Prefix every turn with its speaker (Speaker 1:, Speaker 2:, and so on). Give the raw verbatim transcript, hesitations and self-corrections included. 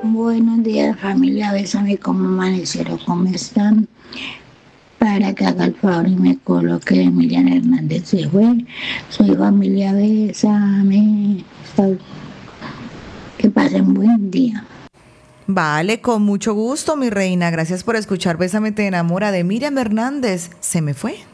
Speaker 1: Buenos días, familia. Bésame, ¿cómo amanecieron? ¿Cómo están? Para que haga el favor y me coloque Emilian Hernández se fue. Soy familia. Bésame. Que pasen buen día.
Speaker 2: Vale, con mucho gusto, mi reina. Gracias por escuchar Bésame te enamora de Miriam Hernández. Se me fue.